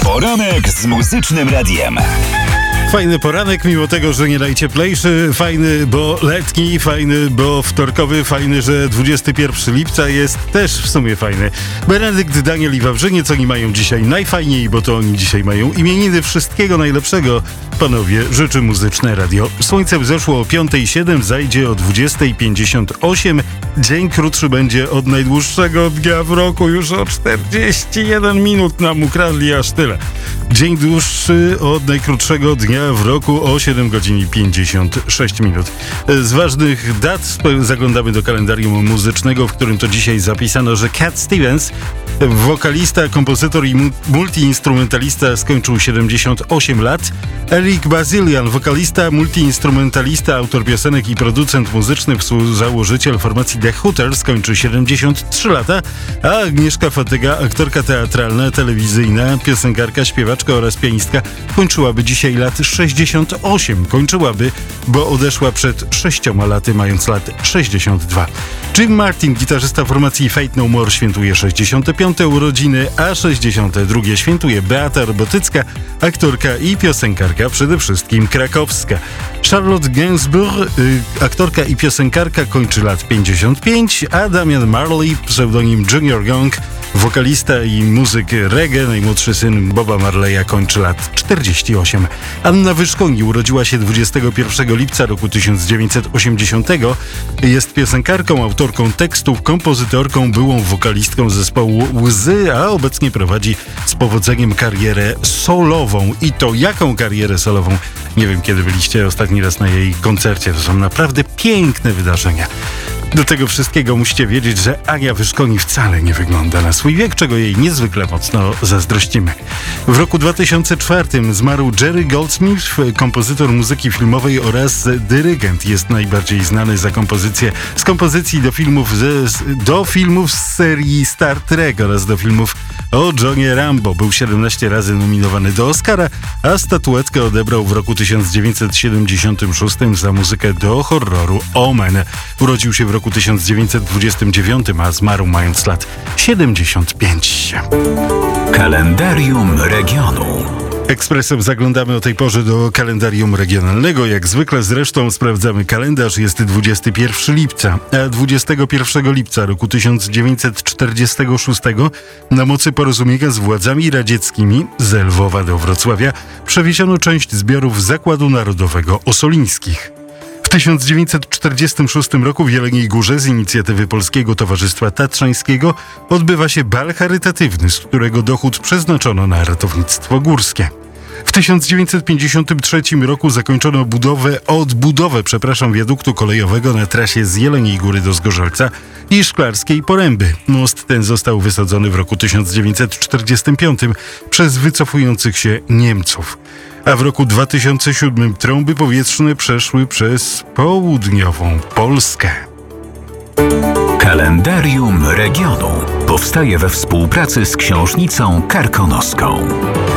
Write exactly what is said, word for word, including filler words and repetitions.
Poranek z Muzycznym Radiem. Fajny poranek, mimo tego, że nie najcieplejszy, fajny, bo letni, fajny, bo wtorkowy, fajny, że dwudziestego pierwszego lipca jest też w sumie fajny. Benedykt, Daniel i Wawrzyniec, oni mają dzisiaj najfajniej, bo to oni dzisiaj mają imieniny. Wszystkiego najlepszego, panowie, życzy Muzyczne Radio. Słońce wzeszło o piąta siedem, zajdzie o dwudziesta pięćdziesiąt osiem. Dzień krótszy będzie od najdłuższego dnia w roku, już o czterdzieści jeden minut nam ukradli, aż tyle. Dzień dłuższy od najkrótszego dnia w roku o siedem godzin i pięćdziesiąt sześć minut. Z ważnych dat zaglądamy do kalendarium muzycznego, w którym to dzisiaj zapisano, że Cat Stevens, wokalista, kompozytor i multiinstrumentalista, skończył siedemdziesiąt osiem lat. Eric Bazilian, wokalista, multiinstrumentalista, autor piosenek i producent muzyczny, współzałożyciel formacji The Hooters, skończył siedemdziesiąt trzy lata, a Agnieszka Fatyga, aktorka teatralna, telewizyjna, piosenkarka, śpiewaczka oraz pianistka, kończyłaby dzisiaj lat sześćdziesiąt osiem. Kończyłaby, bo odeszła przed sześcioma laty, mając lat sześćdziesiąt dwa. Jim Martin, gitarzysta formacji Fate No More, świętuje sześćdziesiąte piąte urodziny, a sześćdziesiąte drugie świętuje Beata Robotycka, aktorka i piosenkarka, przede wszystkim krakowska. Charlotte Gainsbourg, y, aktorka i piosenkarka, kończy lat pięćdziesiąt pięć, a Damian Marley, pseudonim Junior Gong, wokalista i muzyk reggae, najmłodszy syn Boba Marleya, kończy lat czterdzieści osiem. Anna Wyszkoni urodziła się dwudziestego pierwszego lipca roku tysiąc dziewięćset osiemdziesiątego. Jest piosenkarką, autorką tekstów, kompozytorką, byłą wokalistką zespołu Łzy, a obecnie prowadzi z powodzeniem karierę solową. I to jaką karierę solową? Nie wiem, kiedy byliście ostatni raz na jej koncercie. To są naprawdę piękne wydarzenia. Do tego wszystkiego musicie wiedzieć, że Ania Wyszkoni wcale nie wygląda na swój wiek, czego jej niezwykle mocno zazdrościmy. W roku dwa tysiące czwartym zmarł Jerry Goldsmith, kompozytor muzyki filmowej oraz dyrygent. Jest najbardziej znany za kompozycję z kompozycji do filmów, z, do filmów z serii Star Trek oraz do filmów o Johnie Rambo. Był siedemnaście razy nominowany do Oscara, a statuetkę odebrał w roku tysiąc dziewięćset siedemdziesiątym szóstym za muzykę do horroru Omen. Urodził się w roku tysiąc dziewięćset dwudziestym dziewiątym, a zmarł mając lat siedemdziesiąt pięć. Kalendarium regionu. Ekspresem zaglądamy o tej porze do kalendarium regionalnego. Jak zwykle zresztą sprawdzamy kalendarz. Jest dwudziestego pierwszego lipca, a dwudziestego pierwszego lipca roku tysiąc dziewięćset czterdziestego szóstego na mocy porozumienia z władzami radzieckimi z Lwowa do Wrocławia przewieziono część zbiorów Zakładu Narodowego Ossolińskich. W tysiąc dziewięćset czterdziestym szóstym roku w Jeleniej Górze z inicjatywy Polskiego Towarzystwa Tatrzańskiego odbywa się bal charytatywny, z którego dochód przeznaczono na ratownictwo górskie. W tysiąc dziewięćset pięćdziesiątym trzecim roku zakończono budowę, odbudowę, przepraszam, wiaduktu kolejowego na trasie z Jeleniej Góry do Zgorzelca i Szklarskiej Poręby. Most ten został wysadzony w roku tysiąc dziewięćset czterdziestym piątym przez wycofujących się Niemców. A w roku dwa tysiące siódmym trąby powietrzne przeszły przez południową Polskę. Kalendarium regionu powstaje we współpracy z Książnicą Karkonoską.